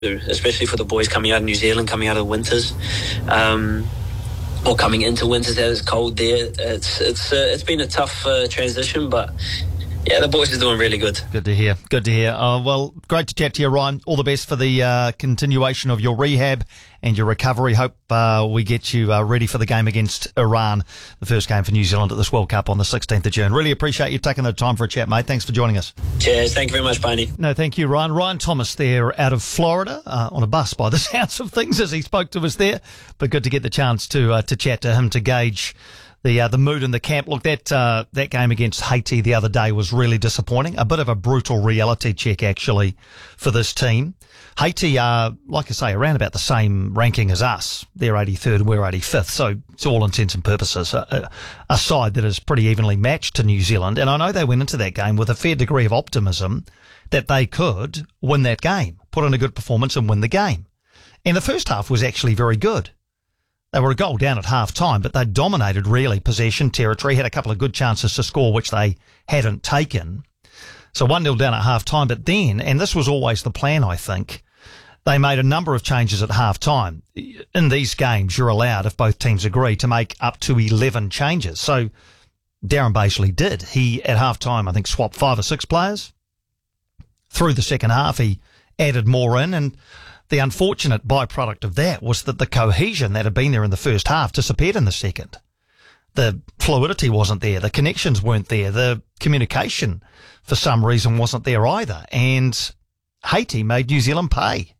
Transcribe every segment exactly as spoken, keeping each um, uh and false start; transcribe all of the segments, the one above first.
especially for the boys coming out of New Zealand, coming out of the winters, um, or coming into winters as it's cold there. It's it's uh, it's been a tough uh, transition, but yeah, the boys are doing really good. Good to hear. Good to hear. Uh, well, great to chat to you, Ryan. All the best for the uh, continuation of your rehab and your recovery. Hope uh, we get you uh, ready for the game against Iran, the first game for New Zealand at this World Cup on the sixteenth of June. Really appreciate you taking the time for a chat, mate. Thanks for joining us. Cheers. Thank you very much, Barney. No, thank you, Ryan. Ryan Thomas there out of Florida, uh, on a bus by the sounds of things as he spoke to us there. But good to get the chance to uh, to chat to him to gauge the uh, the mood in the camp. Look, that uh, that game against Haiti the other day was really disappointing. A bit of a brutal reality check, actually, for this team. Haiti are, like I say, around about the same ranking as us. They're eighty-third and we're eighty-fifth. So, to all intents and purposes, a, a side that is pretty evenly matched to New Zealand. And I know they went into that game with a fair degree of optimism that they could win that game, put in a good performance and win the game. And the first half was actually very good. They were a goal down at half-time, but they dominated, really, possession territory, had a couple of good chances to score, which they hadn't taken. So one nil down at half-time, but then, and this was always the plan, I think, they made a number of changes at half-time. In these games, you're allowed, if both teams agree, to make up to eleven changes. So Darren Bazley did. He, at half-time, I think, swapped five or six players. Through the second half, he added more in, and the unfortunate byproduct of that was that the cohesion that had been there in the first half disappeared in the second. The fluidity wasn't there. The connections weren't there. The communication, for some reason, wasn't there either. And Haiti made New Zealand pay.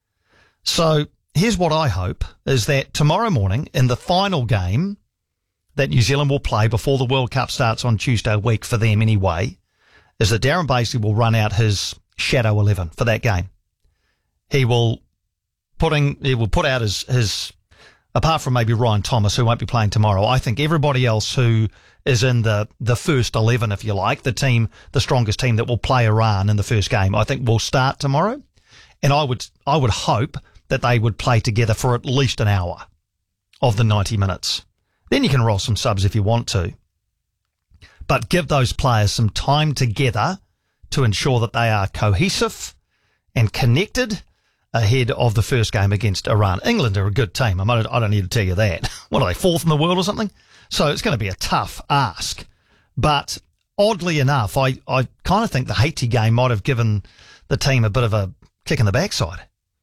So here's what I hope, is that tomorrow morning, in the final game that New Zealand will play before the World Cup starts on Tuesday week, for them anyway, is that Darren Bazley will run out his shadow eleven for that game. He will putting he will put out his, his apart from maybe Ryan Thomas, who won't be playing tomorrow, I think everybody else who is in the, the first eleven, if you like, the team, the strongest team that will play Iran in the first game, I think will start tomorrow. And I would I would hope that they would play together for at least an hour of the ninety minutes. Then you can roll some subs if you want to. But give those players some time together to ensure that they are cohesive and connected ahead of the first game against Iran. England are a good team. I don't, I don't need to tell you that. What are they, fourth in the world or something? So it's going to be a tough ask. But oddly enough, I, I kind of think the Haiti game might have given the team a bit of a kick in the backside.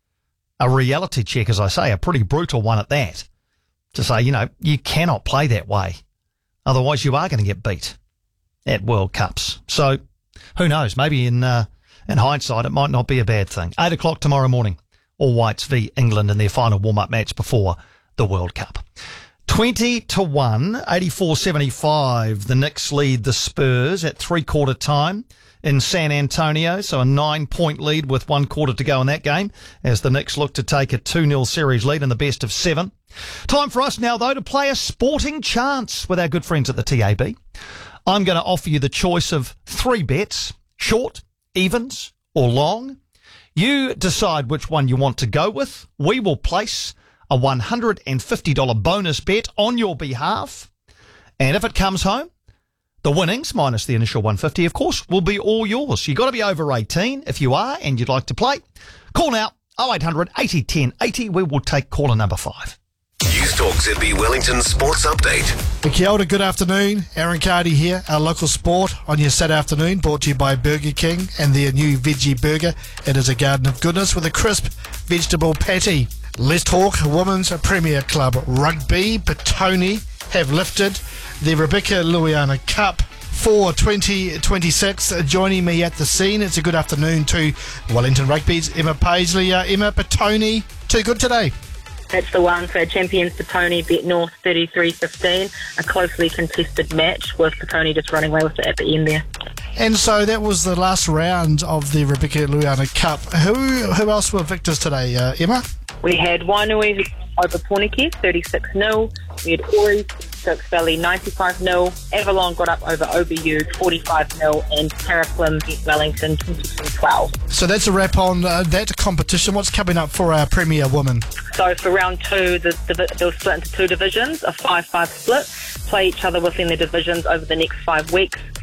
A reality check, as I say, a pretty brutal one at that. To say, you know, you cannot play that way. Otherwise you are going to get beat at World Cups. So who knows? Maybe in... Uh, In hindsight, it might not be a bad thing. Eight o'clock tomorrow morning, All Whites v England in their final warm-up match before the World Cup. twenty to one, eighty-four seventy-five. The Knicks lead the Spurs at three-quarter time in San Antonio. So a nine-point lead with one quarter to go in that game as the Knicks look to take a two nil series lead in the best of seven. Time for us now, though, to play a sporting chance with our good friends at the T A B. I'm going to offer you the choice of three bets, short, evens or long. You decide which one you want to go with. We will place a one hundred fifty dollars bonus bet on your behalf. And if it comes home, the winnings, minus the initial one hundred fifty dollars, of course, will be all yours. You've got to be over eighteen if you are and you'd like to play. Call now, oh eight hundred eighty ten eighty. We will take caller number five. News Talk Z B Wellington Sports Update. Kia ora, good afternoon. Aaron Cardy here, our local sport on your Saturday afternoon, brought to you by Burger King and their new veggie burger. It is a garden of goodness with a crisp vegetable patty. Let's talk Women's Premier Club Rugby. Petone have lifted the Rebecca Luiana Cup for twenty twenty-six. Joining me at the scene, it's a good afternoon to Wellington Rugby's Emma Paisley. Uh, Emma, Petone, too good today? That's the one for champions Petone, Bet North thirty-three fifteen. A closely contested match with Petone just running away with it at the end there. And so that was the last round of the Rebecca Luiana Cup. Who who else were victors today, uh, Emma? We had Wainui over Pornike, thirty-six nil. We had Ori, Stokes Valley, ninety-five nil. Avalon got up over O B U, forty-five nil. And Terraflim beat Wellington, twenty-two twelve. So that's a wrap on uh, that competition. What's coming up for our Premier Women? So for round two, the, the, they'll split into two divisions, a five five split, play each other within their divisions over the next five weeks.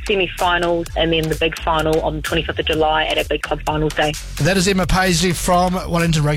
semi-finals and then the big final on the twenty-fifth of July at our big club finals day. That is Emma Paisley from Wellington Rugby.